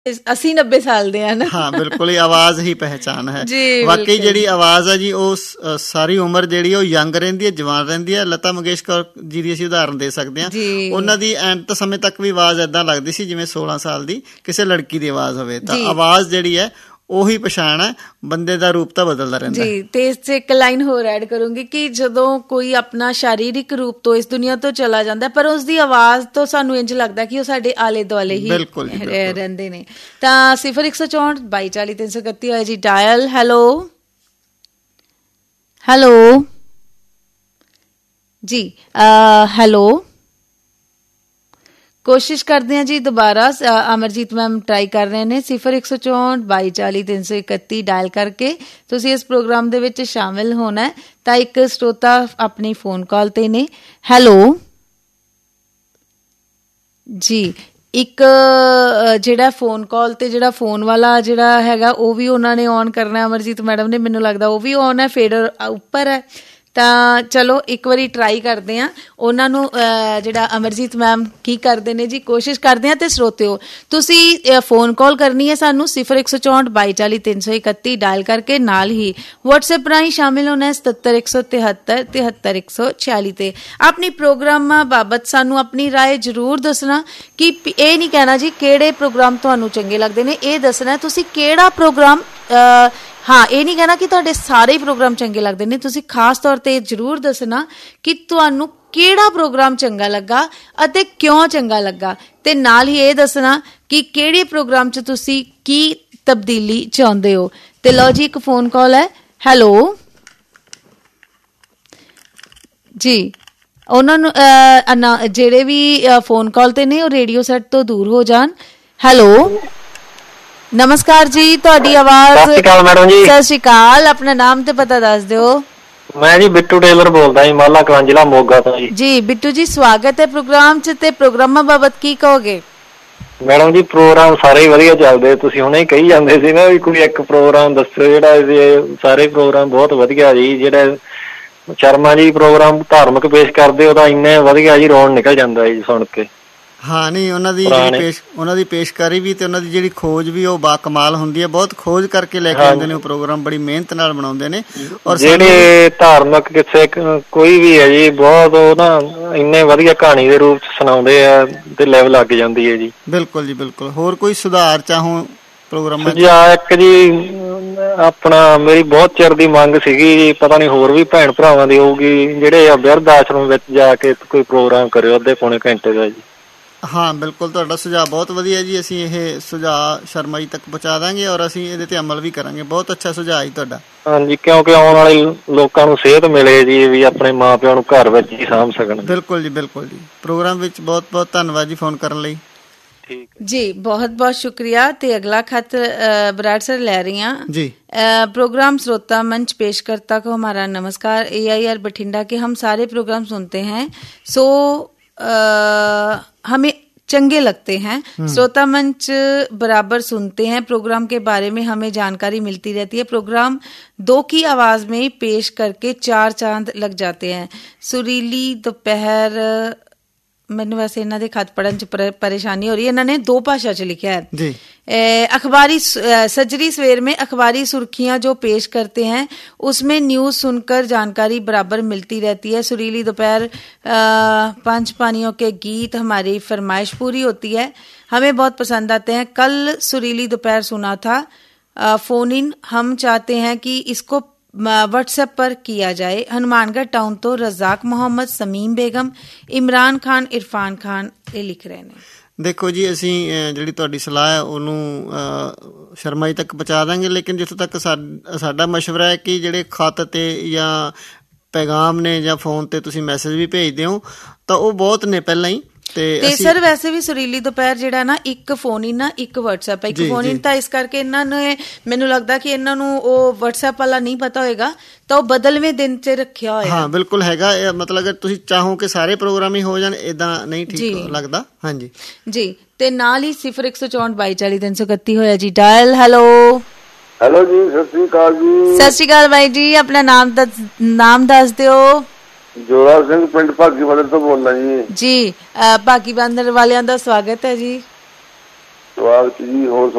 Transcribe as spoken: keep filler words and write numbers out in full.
अस्सी नब्बे साल दे हैं ना। हाँ बिल्कुल, आवाज ही पहचान है जी। वाकई जिहड़ी आवाज है जी ਉਹ ਸਾਰੀ ਉਮਰ ਜਿਹੜੀ ਉਹ ਯੰਗ ਰਹਿੰਦੀ ਹੈ, ਜਵਾਨ ਰਹਿੰਦੀ ਹੈ। ਲਤਾ ਮੰਗੇਸ਼ਕਰ ਜੀ ਦੀ ਅਸੀਂ ਉਦਾਹਰਨ ਦੇ ਸਕਦੇ ਹਾਂ। ਉਹਨਾਂ ਦੀ ਐਂਡ ਸਮੇਂ ਤੱਕ ਵੀ ਆਵਾਜ਼ ਏਦਾਂ ਲੱਗਦੀ ਸੀ ਜਿਵੇਂ ਸੋਲਾਂ ਸਾਲ ਦੀ ਕਿਸੇ ਲੜਕੀ ਦੀ ਆਵਾਜ਼ ਹੋਵੇ। ਤਾਂ ਆਵਾਜ਼ ਜਿਹੜੀ ਹੈ ਉਹੀ ਪਛਾਣ ਹੈ, ਬੰਦੇ ਦਾ ਰੂਪ ਤਾਂ ਬਦਲਦਾ ਰਹਿੰਦਾ ਜੀ। ਤੇ ਇਸ ਤੇ ਇੱਕ ਲਾਈਨ ਹੋਰ ਐਡ ਕਰੂੰਗੀ ਕਿ ਜਦੋਂ ਕੋਈ ਆਪਣਾ ਸ਼ਾਰੀਰਿਕ ਰੂਪ ਤੋਂ ਇਸ ਦੁਨੀਆ ਤੋਂ ਚਲਾ ਜਾਂਦਾ ਪਰ ਉਸਦੀ ਆਵਾਜ਼ ਤੋਂ ਸਾਨੂੰ ਇੰਝ ਲੱਗਦਾ ਕਿ ਉਹ ਸਾਡੇ ਆਲੇ ਦੁਆਲੇ ਹੀ ਰਹਿੰਦੇ ਨੇ। ਤਾਂ ਸਿਫਰ ਇੱਕ ਸੌ ਚੌਂਹਠ ਬਾਈ ਚਾਲੀ ਤਿੰਨ ਸੌ ਇਕੱਤੀ ਹੋਇਆ ਜੀ ਡਾਇਲ। ਹੈਲੋ ਹੈਲੋ ਜੀ, ਹੈਲੋ ਕੋਸ਼ਿਸ਼ ਕਰਦੇ ਹਾਂ ਜੀ ਦੁਬਾਰਾ। ਅਮਰਜੀਤ ਮੈਮ ਟਰਾਈ ਕਰ ਰਹੇ ਨੇ। ਸਿਫਰ ਇੱਕ ਸੌ ਚੌਂਹਠ ਬਾਈ ਚਾਲੀ ਤਿੰਨ ਸੌ ਇਕੱਤੀ ਡਾਇਲ ਕਰਕੇ ਤੁਸੀਂ ਇਸ ਪ੍ਰੋਗਰਾਮ ਦੇ ਵਿੱਚ ਸ਼ਾਮਿਲ ਹੋਣਾ। ਤਾਂ ਇੱਕ ਸਰੋਤਾ ਆਪਣੀ ਫੋਨ ਕਾਲ ਤੇ ਨੇ। ਹੈਲੋ ਜੀ, ਇੱਕ ਜਿਹੜਾ ਫੋਨ ਕਾਲ ਤੇ ਜਿਹੜਾ ਫੋਨ ਵਾਲਾ ਜਿਹੜਾ ਹੈਗਾ ਉਹ ਵੀ ਉਹਨਾਂ ਨੇ ਔਨ ਕਰਨਾ। ਅਮਰਜੀਤ ਮੈਡਮ ਨੇ, ਮੈਨੂੰ ਲੱਗਦਾ ਉਹ ਵੀ ਔਨ ਹੈ, ਫੇਡਰ ਉੱਪਰ ਹੈ। ਤਾਂ ਚਲੋ ਇੱਕ ਵਾਰੀ ਟਰਾਈ ਕਰਦੇ ਹਾਂ ਉਹਨਾਂ ਨੂੰ, ਜਿਹੜਾ ਅਮਰਜੀਤ ਮੈਮ ਕੀ ਕਰਦੇ ਨੇ ਜੀ, ਕੋਸ਼ਿਸ਼ ਕਰਦੇ ਹਾਂ। ਤੇ ਸਰੋਤਿਓ ਤੁਸੀਂ ਫੋਨ ਕਾਲ ਕਰਨੀ ਹੈ ਸਾਨੂੰ ਸਿਫਰ ਇੱਕ ਸੌ ਚੌਂਹਠ ਬਾਈ ਚਾਲੀ ਤਿੰਨ ਸੌ ਇਕੱਤੀ ਡਾਇਲ ਕਰਕੇ। ਨਾਲ ਹੀ ਵਟਸਐਪ ਰਾਹੀਂ ਸ਼ਾਮਿਲ ਹੋਣਾ ਸਤੱਤਰ ਇੱਕ ਸੌ ਤਿਹੱਤਰ ਤਿਹੱਤਰ ਇੱਕ ਸੌ ਛਿਆਲੀ ਤੇ। ਆਪਣੀ ਪ੍ਰੋਗਰਾਮਾਂ ਬਾਬਤ ਸਾਨੂੰ ਆਪਣੀ ਰਾਏ ਜ਼ਰੂਰ ਦੱਸਣਾ ਕਿ ਇਹ ਨਹੀਂ ਕਹਿਣਾ ਜੀ ਕਿਹੜੇ ਪ੍ਰੋਗਰਾਮ ਤੁਹਾਨੂੰ ਚੰਗੇ ਲੱਗਦੇ ਨੇ, ਇਹ ਦੱਸਣਾ ਤੁਸੀਂ ਕਿਹੜਾ ਪ੍ਰੋਗਰਾਮ। ਹਾਂ, ਇਹ ਨਹੀਂ ਕਹਿਣਾ ਕਿ ਤੁਹਾਡੇ ਸਾਰੇ ਪ੍ਰੋਗਰਾਮ ਚੰਗੇ ਲੱਗਦੇ ਨੇ, ਤੁਸੀਂ ਖਾਸ ਤੌਰ ਤੇ ਜ਼ਰੂਰ ਦੱਸਣਾ ਕਿ ਤੁਹਾਨੂੰ ਕਿਹੜਾ ਪ੍ਰੋਗਰਾਮ ਚੰਗਾ ਲੱਗਾ ਅਤੇ ਕਿਉਂ ਚੰਗਾ ਲੱਗਾ। ਤੇ ਨਾਲ ਹੀ ਇਹ ਦੱਸਣਾ ਕਿ ਕਿਹੜੇ ਪ੍ਰੋਗਰਾਮ 'ਚ ਤੁਸੀਂ ਕੀ ਤਬਦੀਲੀ ਚਾਹੁੰਦੇ ਹੋ। ਤੇ ਲਓ ਜੀ, ਇੱਕ ਫੋਨ ਕਾਲ ਹੈ। ਹੈਲੋ ਜੀ, ਉਹਨਾਂ ਨੂੰ ਜਿਹੜੇ ਵੀ ਫੋਨ ਕਾਲ ਤੇ ਨੇ ਉਹ ਰੇਡੀਓ ਸੈੱਟ ਤੋਂ ਦੂਰ ਹੋ ਜਾਣ। ਹੈਲੋ ਨਮਸਕਾਰ ਜੀ, ਤੁਹਾਡੀ ਆਵਾਜ਼। ਸਤਿ ਸ਼੍ਰੀ ਅਕਾਲ ਮੈਡਮ ਜੀ। ਸਤਿ ਸ਼੍ਰੀ ਅਕਾਲ, ਆਪਣਾ ਨਾਮ ਤੇ ਪਤਾ ਦੱਸ ਦਿਓ। ਮੈਂ ਜੀ ਬਿੱਟੂ ਟੇਲਰ ਬੋਲਦਾ ਜੀ, ਮਾਲਾ ਕਲਾਂ ਜ਼ਿਲ੍ਹਾ ਮੋਗਾ ਤੋਂ ਜੀ। ਜੀ ਬਿੱਟੂ ਜੀ, ਸਵਾਗਤ ਹੈ ਪ੍ਰੋਗਰਾਮ 'ਚ। ਤੇ ਪ੍ਰੋਗਰਾਮਾਂ ਬਾਬਤ ਕੀ ਕਹੋਗੇ? ਮੈਡਮ ਜੀ ਪ੍ਰੋਗਰਾਮ ਸਾਰੇ ਹੀ ਵਧੀਆ ਚੱਲਦੇ, ਤੁਸੀਂ ਹੁਣੇ ਹੀ ਕਹੀ ਜਾਂਦੇ ਸੀ ਨਾ ਵੀ ਕੋਈ ਇੱਕ ਪ੍ਰੋਗਰਾਮ ਦੱਸੋ ਜਿਹੜਾ ਇਹਦੇ। ਸਾਰੇ ਪ੍ਰੋਗਰਾਮ ਬਹੁਤ ਵਧੀਆ ਜੀ। ਜਿਹੜਾ ਸ਼ਰਮਾ ਜੀ ਪ੍ਰੋਗਰਾਮ ਧਾਰਮਿਕ ਪੇਸ਼ ਕਰਦੇ ਉਹ ਤਾਂ ਇੰਨੇ ਵਧੀਆ ਜੀ, ਰੋਣ ਨਿਕਲ ਜਾਂਦਾ ਜੀ ਸੁਣ ਕੇ। ਹਾਂ ਨਹੀਂ, ਉਹਨਾਂ ਦੀ ਜਿਹੜੀ ਪੇਸ਼ ਉਹਨਾਂ ਦੀ ਪੇਸ਼ਕਾਰੀ ਵੀ ਤੇ ਉਹਨਾਂ ਦੀ ਜਿਹੜੀ ਖੋਜ ਵੀ ਉਹ ਬਾ ਕਮਾਲ ਹੁੰਦੀ ਹੈ। ਬਹੁਤ ਖੋਜ ਕਰਕੇ ਲੈ ਕੇ ਆਉਂਦੇ ਨੇ ਉਹ ਪ੍ਰੋਗਰਾਮ, ਬੜੀ ਮਿਹਨਤ ਨਾਲ ਬਣਾਉਂਦੇ ਨੇ। ਔਰ ਜਿਹੜੇ ਧਾਰਮਿਕ ਕਿਸੇ ਕੋਈ ਵੀ ਹੈ ਜੀ, ਬਹੁਤ ਉਹ ਨਾ ਇੰਨੇ ਵਧੀਆ ਕਹਾਣੀ ਦੇ ਰੂਪ ਚ ਸੁਣਾਉਂਦੇ ਆ ਤੇ ਲੈਵਲ ਲੱਗ ਜਾਂਦੀ ਹੈ ਜੀ। ਬਿਲਕੁਲ ਜੀ ਬਿਲਕੁਲ। ਹੋਰ ਕੋਈ ਸੁਧਾਰ ਚਾਹੋ ਪ੍ਰੋਗਰਾਮਾਂ ਚ? ਇੱਕ ਜੀ ਆਪਣਾ ਮੇਰੀ ਬਹੁਤ ਚਿਰ ਦੀ ਮੰਗ ਸੀਗੀ ਜੀ, ਪਤਾ ਨੀ ਹੋਰ ਵੀ ਭੈਣ ਭਰਾਵਾਂ ਦੀ ਹੋਊਗੀ, ਜਿਹੜੇ ਆ ਬਿਰਧ ਆਸ਼ਰਮ ਵਿੱਚ ਜਾ ਕੇ ਕੋਈ ਪ੍ਰੋਗਰਾਮ ਕਰਿਓ ਅੱਧੇ ਪੌਣੇ ਘੰਟੇ ਦਾ ਜੀ। ਹਾਂ ਬਿਲਕੁਲ, ਤੁਹਾਡਾ ਸੁਝਾਅ ਬਹੁਤ ਵਧੀਆ ਜੀ। ਅਸੀਂ ਇਹ ਸੁਝਾਅ ਸ਼ਰਮਾ ਜੀ ਤੱਕ ਪਹੁੰਚਾ ਦਾਂਗੇ ਔਰ ਅਸੀਂ ਇਹਦੇ ਤੇ ਅਮਲ ਵੀ ਕਰਾਂਗੇ। ਬਹੁਤ ਅੱਛਾ ਸੁਝਾਅ ਜੀ ਤੁਹਾਡਾ। ਹਾਂਜੀ, ਕਿਉਂਕਿ ਆਉਣ ਵਾਲੇ ਲੋਕਾਂ ਨੂੰ ਸਿਹਤ ਮਿਲੇ ਜੀ, ਵੀ ਆਪਣੇ ਮਾਂ ਪਿਓ ਨੂੰ ਘਰ ਵਿੱਚ ਹੀ ਸਾਂਭ ਸਕਣ। ਬਿਲਕੁਲ ਜੀ ਬਿਲਕੁਲ ਜੀ। ਪ੍ਰੋਗਰਾਮ ਵਿੱਚ ਬਹੁਤ ਬਹੁਤ ਧੰਨਵਾਦ ਜੀ ਫੋਨ ਕਰਨ ਲਈ। जी बहुत बहुत शुक्रिया। ते अगला खत बराड़ सर ले रही हैं जी। प्रोग्राम श्रोता मंच पेशकर्ता को हमारा नमस्कार। ए आई आर बठिंडा के हम सारे प्रोग्राम सुनते हैं, सो आ, हमें चंगे लगते हैं। श्रोता मंच बराबर सुनते हैं, प्रोग्राम के बारे में हमें जानकारी मिलती रहती है। प्रोग्राम दो की आवाज में पेश करके चार चांद लग जाते हैं। सुरीली दोपहर, ਮੈਨੂੰ ਵੈਸੇ ਇਹਨਾਂ ਦੇ ਖਤ ਪੜ੍ਹਨ ਚ परेशानी हो रही है। इन्होंने दो भाषा च लिखा है जी। अखबारी सजरी सवेर में अखबारी सुर्खियां जो पेश करते हैं उसमें न्यूज सुनकर जानकारी बराबर मिलती रहती है। सुरीली दोपहर, पंच पानियों के गीत हमारी फरमाइश पूरी होती है, हमें बहुत पसंद आते हैं। कल सुरीली दोपहर सुना था, फोन इन हम चाहते हैं कि इसको व्हाट्सएप पर किया जाए। हनुमानगढ़ टाउन तो रजाक मोहम्मद, समीम बेगम, इमरान खान, इरफान खान ये लिख रहे हैं। ਦੇਖੋ ਜੀ, ਅਸੀਂ ਜਿਹੜੀ ਤੁਹਾਡੀ ਸਲਾਹ ਹੈ ਉਹਨੂੰ ਸ਼ਰਮਾ ਜੀ ਤੱਕ ਪਹੁੰਚਾ ਦਾਂਗੇ, ਲੇਕਿਨ ਜਿੱਥੋਂ ਤੱਕ ਸਾਡਾ ਮਸ਼ਵਰਾ ਹੈ ਕਿ ਜਿਹੜੇ ਖਤ ਤੇ ਜਾਂ ਪੈਗਾਮ ਨੇ ਜਾਂ ਫੋਨ ਤੇ ਤੁਸੀਂ ਮੈਸੇਜ ਵੀ ਭੇਜਦੇ ਹੋ ਤਾਂ ਉਹ ਬਹੁਤ ਨੇ ਪਹਿਲਾਂ ਹੀ। ਤੇ ਸਰ ਵੈਸੇ ਵੀ ਸੁਰੀਲੀ ਦੁਪਹਿਰ ਜਿਹੜਾ ਨਾ ਇੱਕ ਫੋਨ ਇਨ ਨਾ ਇੱਕ ਵਟਸਐਪ ਹੈ, ਇੱਕ ਫੋਨ ਇਨ ਤਾਂ ਇਸ ਕਰਕੇ ਇਹਨਾਂ ਨੇ, ਮੈਨੂੰ ਲੱਗਦਾ ਕਿ ਇਹਨਾਂ ਨੂੰ ਉਹ ਵਟਸਐਪ ਵਾਲਾ ਨਹੀਂ ਪਤਾ ਹੋਏਗਾ ਤਾਂ ਉਹ ਬਦਲਵੇਂ ਦਿਨ ਚ ਰੱਖਿਆ ਹੋਇਆ। ਹਾਂ ਬਿਲਕੁਲ ਹੈਗਾ, ਮਤਲਬ ਅਗਰ ਤੁਸੀਂ ਚਾਹੋ ਕਿ ਸਾਰੇ ਪ੍ਰੋਗਰਾਮ ਹੀ ਹੋ ਜਾਣ ਏਦਾਂ ਨਹੀਂ ਠੀਕ ਲੱਗਦਾ। ਹਾਂਜੀ ਜੀ। ਤੇ ਨਾਲ ਹੀ ਸਿਫਰ ਇੱਕ ਸੌ ਚੌਂਹਠ ਬਾਈ ਚਾਲੀ ਤਿੰਨ ਸੌ ਇਕੱਤੀ ਹੋਇਆ ਜੀ ਡਾਇਲ। ਹੈਲੋ ਹੈਲੋ ਜੀ, ਸਤਿ ਸ਼੍ਰੀ ਅਕਾਲ ਜੀ। ਸਤਿ ਸ਼੍ਰੀ ਅਕਾਲ ਬਾਈ ਜੀ, ਆਪਣਾ ਨਾਮ ਨਾਮ ਦੱਸ ਦਿਓ। ਜੋਰਾ ਸਿੰਘ, ਪਿੰਡ ਭਾਗੀ ਬਾਂਦਰ ਤੋਂ ਬੋਲਦਾ ਜੀ। ਜੀ ਭਾਗੀ ਬਾਂਦਰ ਵਾਲਿਆਂ ਦਾ ਸਵਾਗਤ ਹੈ ਜੀ। ਸਵਾਗਤ ਜੀ। ਹੋਰ